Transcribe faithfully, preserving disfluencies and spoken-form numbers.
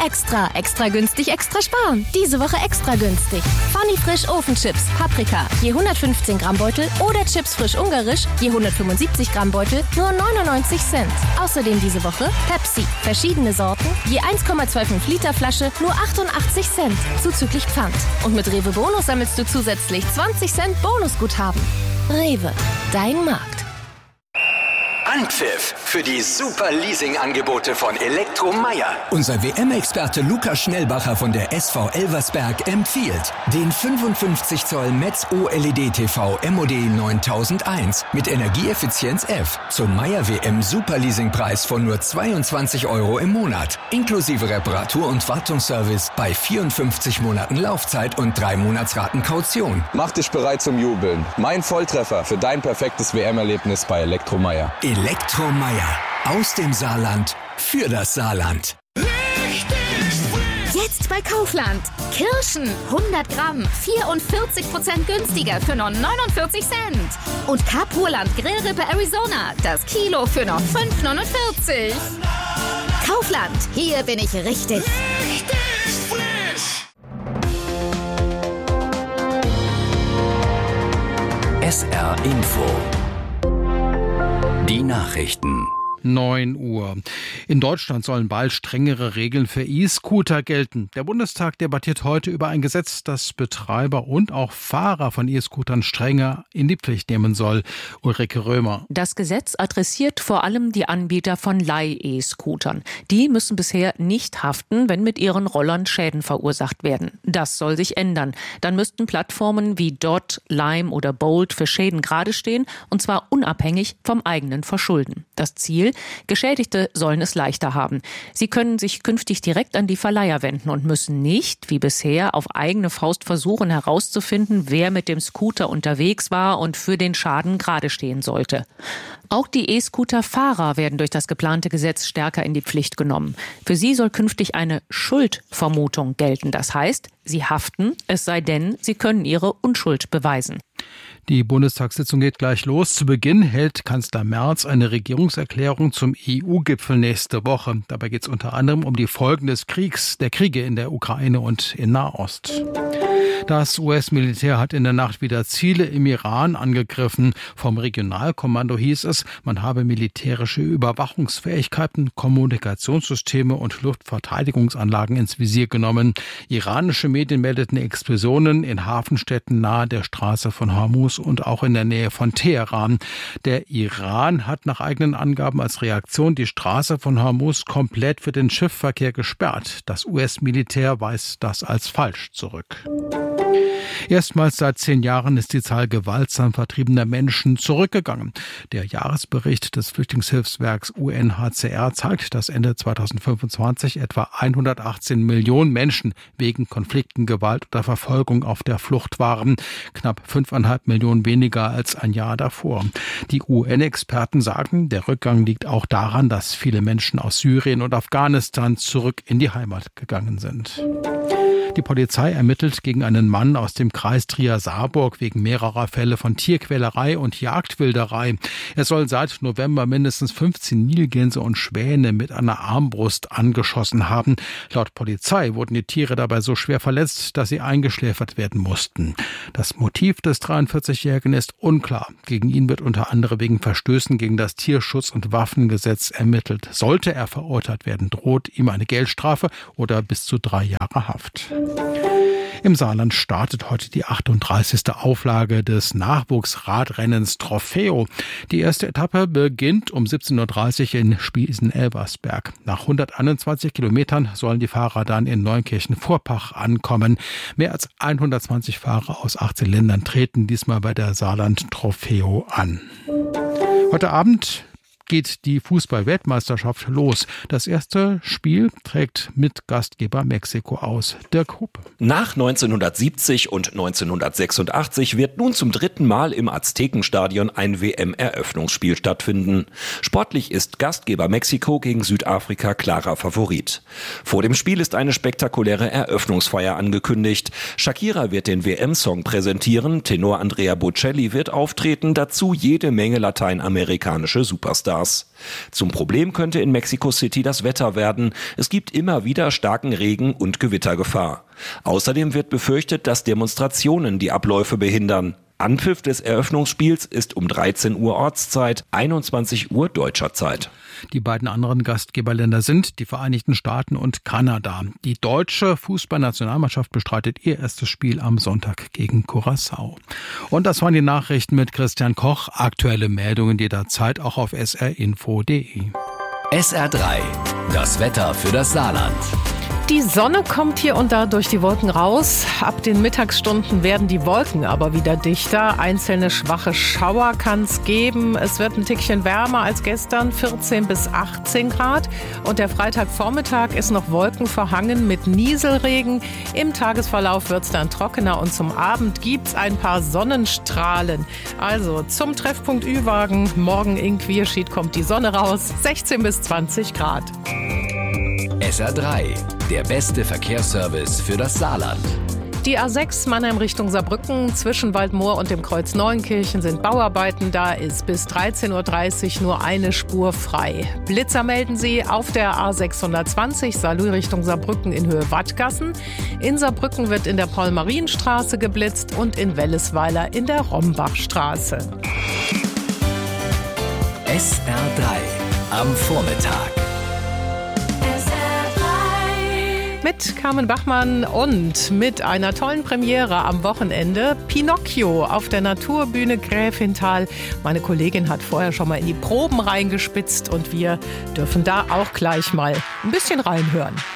Extra, extra günstig, extra sparen. Diese Woche extra günstig. Funny Frisch Ofenchips, Paprika, je hundertfünfzehn Gramm Beutel oder Chips frisch ungarisch, je hundertfünfundsiebzig Gramm Beutel, nur neunundneunzig Cent. Außerdem diese Woche Pepsi, verschiedene Sorten, je eins Komma fünfundzwanzig Liter Flasche, nur achtundachtzig Cent, zuzüglich Pfand. Und mit Rewe Bonus sammelst du zusätzlich zwanzig Cent Bonusguthaben. Rewe, dein Markt. Anpfiff für die super Leasing-Angebote von Elektromeier. Unser W M-Experte Lukas Schnellbacher von der S V Elversberg empfiehlt den fünfundfünfzig Zoll Metz O L E D-T V M O D neuntausendeins mit Energieeffizienz F zum Meier W M Super Leasingpreis von nur zweiundzwanzig Euro im Monat. Inklusive Reparatur- und Wartungsservice bei vierundfünfzig Monaten Laufzeit und drei Monatsraten Kaution. Mach dich bereit zum Jubeln. Mein Volltreffer für dein perfektes W M-Erlebnis bei Elektromeier. Elektromeier. Aus dem Saarland. Für das Saarland. Jetzt bei Kaufland. Kirschen hundert Gramm, vierundvierzig Prozent günstiger für nur neunundvierzig Cent. Und Kapurland Grillrippe Arizona, das Kilo für nur fünf neunundvierzig. Kaufland, hier bin ich richtig. Richtig frisch. S R Info. Die Nachrichten. neun Uhr. In Deutschland sollen bald strengere Regeln für E-Scooter gelten. Der Bundestag debattiert heute über ein Gesetz, das Betreiber und auch Fahrer von E-Scootern strenger in die Pflicht nehmen soll. Ulrike Römer. Das Gesetz adressiert vor allem die Anbieter von Leih-E-Scootern. Die müssen bisher nicht haften, wenn mit ihren Rollern Schäden verursacht werden. Das soll sich ändern. Dann müssten Plattformen wie Dot, Lime oder Bolt für Schäden gerade stehen, und zwar unabhängig vom eigenen Verschulden. Das Ziel: Geschädigte sollen es leichter haben. Sie können sich künftig direkt an die Verleiher wenden und müssen nicht, wie bisher, auf eigene Faust versuchen herauszufinden, wer mit dem Scooter unterwegs war und für den Schaden gerade stehen sollte. Auch die E-Scooter-Fahrer werden durch das geplante Gesetz stärker in die Pflicht genommen. Für sie soll künftig eine Schuldvermutung gelten. Das heißt, sie haften, es sei denn, sie können ihre Unschuld beweisen. Die Bundestagssitzung geht gleich los. Zu Beginn hält Kanzler Merz eine Regierungserklärung zum E U-Gipfel nächste Woche. Dabei geht es unter anderem um die Folgen des Kriegs, der Kriege in der Ukraine und in Nahost. Das U S-Militär hat in der Nacht wieder Ziele im Iran angegriffen. Vom Regionalkommando hieß es, man habe militärische Überwachungsfähigkeiten, Kommunikationssysteme und Luftverteidigungsanlagen ins Visier genommen. Iranische Medien meldeten Explosionen in Hafenstädten nahe der Straße von Hormuz und auch in der Nähe von Teheran. Der Iran hat nach eigenen Angaben als Reaktion die Straße von Hormuz komplett für den Schiffsverkehr gesperrt. Das U S-Militär weist das als falsch zurück. Erstmals seit zehn Jahren ist die Zahl gewaltsam vertriebener Menschen zurückgegangen. Der Jahresbericht des Flüchtlingshilfswerks U N H C R zeigt, dass Ende zweitausendfünfundzwanzig etwa hundertachtzehn Millionen Menschen wegen Konflikten, Gewalt oder Verfolgung auf der Flucht waren. Knapp fünfeinhalb Millionen weniger als ein Jahr davor. Die U N-Experten sagen, der Rückgang liegt auch daran, dass viele Menschen aus Syrien und Afghanistan zurück in die Heimat gegangen sind. Die Polizei ermittelt gegen einen Mann aus dem Kreis Trier-Saarburg wegen mehrerer Fälle von Tierquälerei und Jagdwilderei. Er soll seit November mindestens fünfzehn Nilgänse und Schwäne mit einer Armbrust angeschossen haben. Laut Polizei wurden die Tiere dabei so schwer verletzt, dass sie eingeschläfert werden mussten. Das Motiv des dreiundvierzigjährigen ist unklar. Gegen ihn wird unter anderem wegen Verstößen gegen das Tierschutz- und Waffengesetz ermittelt. Sollte er verurteilt werden, droht ihm eine Geldstrafe oder bis zu drei Jahre Haft. Im Saarland startet heute die achtunddreißigste Auflage des Nachwuchsradrennens Trofeo. Die erste Etappe beginnt um siebzehn Uhr dreißig in Spiesen-Elversberg. Nach hunderteinundzwanzig Kilometern sollen die Fahrer dann in Neunkirchen-Vorpach ankommen. Mehr als hundertzwanzig Fahrer aus achtzehn Ländern treten diesmal bei der Saarland Trofeo an. Heute Abend geht die Fußball-Weltmeisterschaft los. Das erste Spiel trägt mit Gastgeber Mexiko aus. Dirk Hupp. Nach neunzehnhundertsiebzig und neunzehnhundertsechsundachtzig wird nun zum dritten Mal im Aztekenstadion ein W M-Eröffnungsspiel stattfinden. Sportlich ist Gastgeber Mexiko gegen Südafrika klarer Favorit. Vor dem Spiel ist eine spektakuläre Eröffnungsfeier angekündigt. Shakira wird den W M-Song präsentieren, Tenor Andrea Bocelli wird auftreten, dazu jede Menge lateinamerikanische Superstars. Frühjahrs. Zum Problem könnte in Mexico City das Wetter werden. Es gibt immer wieder starken Regen und Gewittergefahr. Außerdem wird befürchtet, dass Demonstrationen die Abläufe behindern. Anpfiff des Eröffnungsspiels ist um dreizehn Uhr Ortszeit, einundzwanzig Uhr deutscher Zeit. Die beiden anderen Gastgeberländer sind die Vereinigten Staaten und Kanada. Die deutsche Fußballnationalmannschaft bestreitet ihr erstes Spiel am Sonntag gegen Curaçao. Und das waren die Nachrichten mit Christian Koch. Aktuelle Meldungen jederzeit auch auf s r info punkt d e. S R drei, das Wetter für das Saarland. Die Sonne kommt hier und da durch die Wolken raus. Ab den Mittagsstunden werden die Wolken aber wieder dichter. Einzelne schwache Schauer kann es geben. Es wird ein Tickchen wärmer als gestern, vierzehn bis achtzehn Grad. Und der Freitagvormittag ist noch wolkenverhangen mit Nieselregen. Im Tagesverlauf wird es dann trockener und zum Abend gibt es ein paar Sonnenstrahlen. Also zum Treffpunkt Ü-Wagen. Morgen in Quierschied kommt die Sonne raus. sechzehn bis zwanzig Grad. S R drei, der beste Verkehrsservice für das Saarland. Die A sechs Mannheim Richtung Saarbrücken zwischen Waldmoor und dem Kreuz Neuenkirchen sind Bauarbeiten. Da ist bis dreizehn Uhr dreißig nur eine Spur frei. Blitzer melden sie auf der A sechshundertzwanzig Saarlouis Richtung Saarbrücken in Höhe Wattgassen. In Saarbrücken wird in der Paul-Marien-Straße geblitzt und in Wellesweiler in der Rombachstraße. S R drei am Vormittag. Mit Carmen Bachmann und mit einer tollen Premiere am Wochenende. Pinocchio auf der Naturbühne Gräfenthal. Meine Kollegin hat vorher schon mal in die Proben reingespitzt und wir dürfen da auch gleich mal ein bisschen reinhören.